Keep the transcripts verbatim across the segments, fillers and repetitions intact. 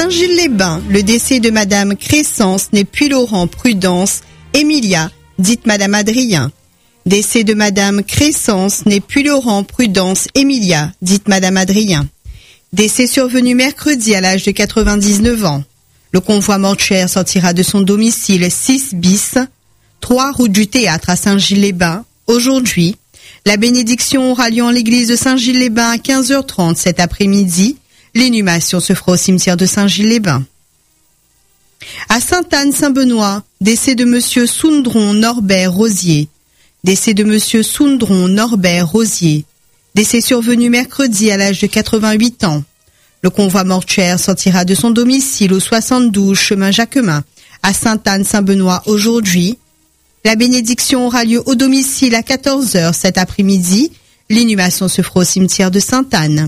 Saint-Gilles-les-Bains, le décès de Madame Crescence, née Puy-Laurent, Prudence, Emilia, dite Madame Adrien. Décès de Madame Crescence, née Puy-Laurent, Prudence, Emilia, dite Madame Adrien. Décès survenu mercredi à l'âge de quatre-vingt-dix-neuf ans. Le convoi mortuaire sortira de son domicile six bis, trois route du Théâtre à Saint-Gilles-les-Bains, aujourd'hui. La bénédiction aura lieu en l'église de Saint-Gilles-les-Bains à quinze heures trente cet après-midi. L'inhumation se fera au cimetière de Saint-Gilles-les-Bains. À Sainte-Anne-Saint-Benoît, décès de Monsieur Soundron Norbert Rosier. Décès de Monsieur Soundron Norbert Rosier. Décès survenu mercredi à l'âge de quatre-vingt-huit ans. Le convoi mortuaire sortira de son domicile au soixante-douze chemin Jacquemin à Sainte-Anne-Saint-Benoît aujourd'hui. La bénédiction aura lieu au domicile à quatorze heures cet après-midi. L'inhumation se fera au cimetière de Sainte-Anne.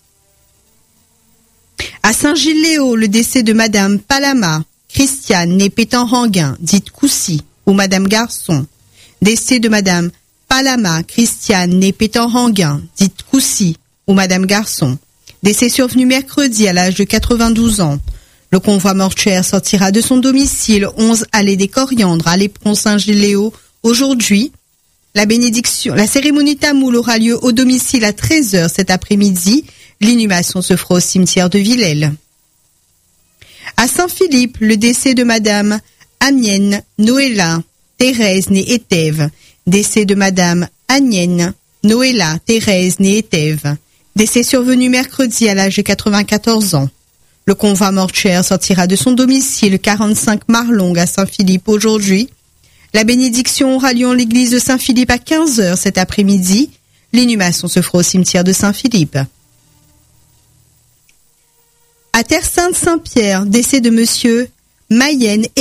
À Saint-Gilles-les-Hauts, le décès de Madame Palama, Christiane, née Pétan-Ranguin, dite Coussy, ou Madame Garçon. Décès de Madame Palama, Christiane, née Pétan-Ranguin, dite Coussy, ou Madame Garçon. Décès survenu mercredi à l'âge de quatre-vingt-douze ans. Le convoi mortuaire sortira de son domicile onze allée des Coriandres à l'Éperon Saint-Gilles-les-Hauts aujourd'hui. La bénédiction, la cérémonie tamoul aura lieu au domicile à treize heures cet après-midi. L'inhumation se fera au cimetière de Villèle. À Saint-Philippe, le décès de Madame Amienne Noëlla Thérèse née Éthève. Décès de Madame Amienne Noëlla Thérèse née Éthève. Décès survenu mercredi à l'âge de quatre-vingt-quatorze ans. Le convoi mortuaire sortira de son domicile quarante-cinq Marlongue à Saint-Philippe aujourd'hui. La bénédiction aura lieu en l'église de Saint-Philippe à quinze heures cet après-midi. L'inhumation se fera au cimetière de Saint-Philippe. À Terre-Sainte-Saint-Pierre, décès de Monsieur Mayenne